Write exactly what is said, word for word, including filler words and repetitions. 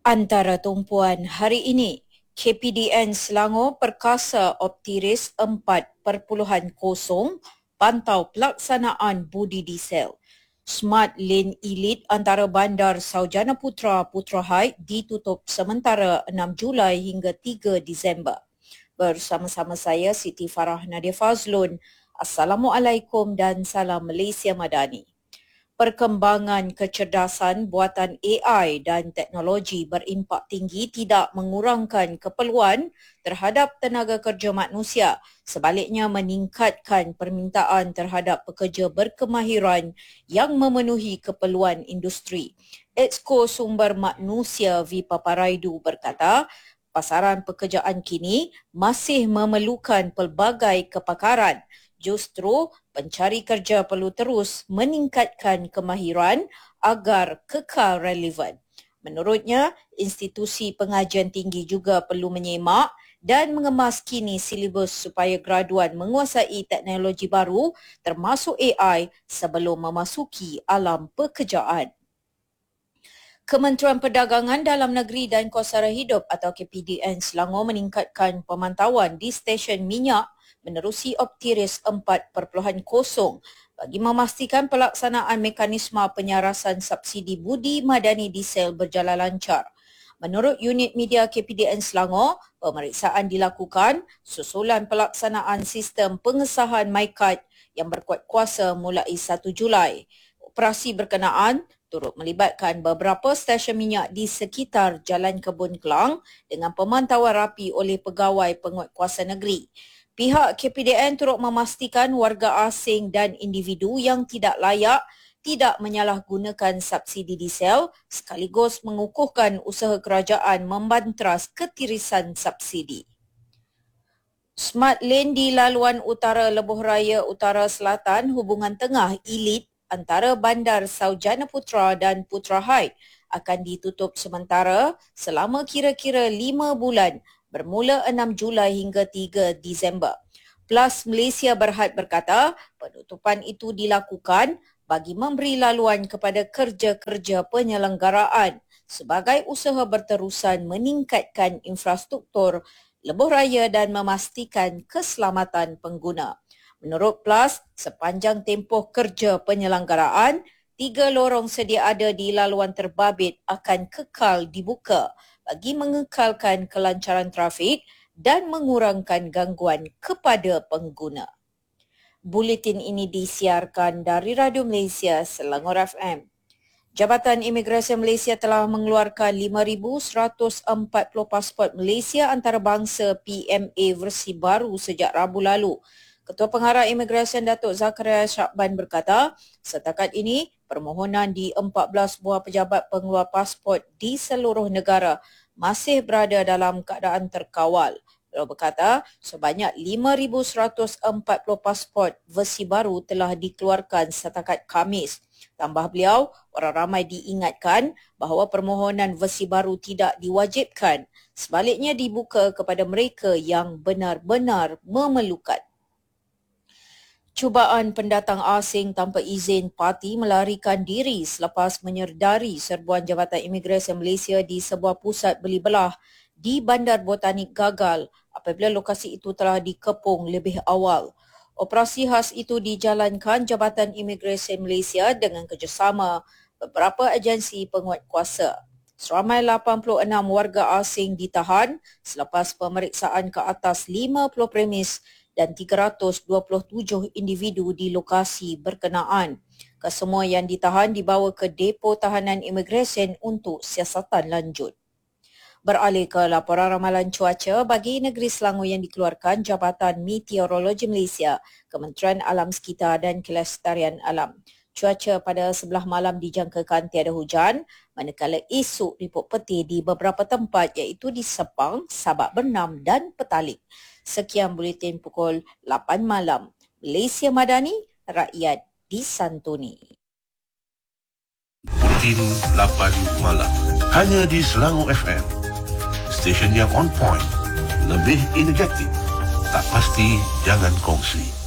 Antara tumpuan hari ini, K P D N Selangor Perkasa Optiris empat titik kosong pantau pelaksanaan budi diesel. Smart Lane Elite antara bandar Saujana Putra Putra Heights ditutup sementara enam Julai hingga tiga Disember. Bersama-sama saya Siti Farah Nadia Fazlun. Assalamualaikum dan salam Malaysia Madani. Perkembangan kecerdasan buatan A I dan teknologi berimpak tinggi tidak mengurangkan keperluan terhadap tenaga kerja manusia, sebaliknya meningkatkan permintaan terhadap pekerja berkemahiran yang memenuhi keperluan industri. Exco Sumber Manusia V. Paparaidu berkata, pasaran pekerjaan kini masih memerlukan pelbagai kepakaran. Justru, pencari kerja perlu terus meningkatkan kemahiran agar kekal relevan. Menurutnya, institusi pengajian tinggi juga perlu menyemak dan mengemas kini silibus supaya graduan menguasai teknologi baru termasuk A I sebelum memasuki alam pekerjaan. Kementerian Perdagangan Dalam Negeri dan Kos Sara Hidup atau K P D N Selangor meningkatkan pemantauan di stesen minyak menerusi Optiris empat titik kosong bagi memastikan pelaksanaan mekanisme penyarasan subsidi budi madani diesel berjalan lancar. Menurut unit media K P D N Selangor, pemeriksaan dilakukan susulan pelaksanaan sistem pengesahan MyCard yang berkuat kuasa mulai satu Julai. Operasi berkenaan turut melibatkan beberapa stesen minyak di sekitar Jalan Kebun Kelang dengan pemantauan rapi oleh pegawai penguatkuasa negeri. Pihak K P D N turut memastikan warga asing dan individu yang tidak layak tidak menyalahgunakan subsidi diesel sekaligus mengukuhkan usaha kerajaan membantras ketirisan subsidi. Smart Lane di laluan utara Lebuh Raya Utara Selatan hubungan tengah Elite antara bandar Saujana Putra dan Putra Heights akan ditutup sementara selama kira-kira lima bulan bermula enam Julai hingga tiga Disember. Plus Malaysia Berhad berkata, penutupan itu dilakukan bagi memberi laluan kepada kerja-kerja penyelenggaraan sebagai usaha berterusan meningkatkan infrastruktur Lebuh Raya dan memastikan keselamatan pengguna. Menurut Plus, sepanjang tempoh kerja penyelenggaraan, tiga lorong sedia ada di laluan terbabit akan kekal dibuka bagi mengekalkan kelancaran trafik dan mengurangkan gangguan kepada pengguna. Buletin ini disiarkan dari Radio Malaysia Selangor F M. Jabatan Imigresen Malaysia telah mengeluarkan lima ribu seratus empat puluh pasport Malaysia antarabangsa P M A versi baru sejak Rabu lalu. Ketua Pengarah Imigresen Datuk Zakaria Syakban berkata, setakat ini permohonan di empat belas buah pejabat pengeluar pasport di seluruh negara masih berada dalam keadaan terkawal. Beliau berkata, sebanyak lima ribu seratus empat puluh pasport versi baru telah dikeluarkan setakat Khamis. Tambah beliau, orang ramai diingatkan bahawa permohonan versi baru tidak diwajibkan, sebaliknya dibuka kepada mereka yang benar-benar memerlukan. Cubaan pendatang asing tanpa izin parti melarikan diri selepas menyerdari serbuan Jabatan Imigresen Malaysia di sebuah pusat beli belah di Bandar Botanik gagal apabila lokasi itu telah dikepung lebih awal. Operasi khas itu dijalankan Jabatan Imigresen Malaysia dengan kerjasama beberapa agensi penguatkuasa. Seramai lapan puluh enam warga asing ditahan selepas pemeriksaan ke atas lima puluh premis dan tiga ratus dua puluh tujuh individu di lokasi berkenaan. Kesemua yang ditahan dibawa ke depo tahanan imigresen untuk siasatan lanjut. Beralih ke laporan ramalan cuaca bagi negeri Selangor yang dikeluarkan Jabatan Meteorologi Malaysia, Kementerian Alam Sekitar dan Kelestarian Alam. Cuaca pada sebelah malam dijangkakan tiada hujan, manakala esok riput peti di beberapa tempat iaitu di Sepang, Sabak Bernam dan Petaling. Sekian buletin pukul lapan malam. Malaysia Madani, rakyat disantuni. Buletin lapan malam. Hanya di Selangor F M. Stesen yang on point, lebih energetik. Tak pasti, jangan kongsi.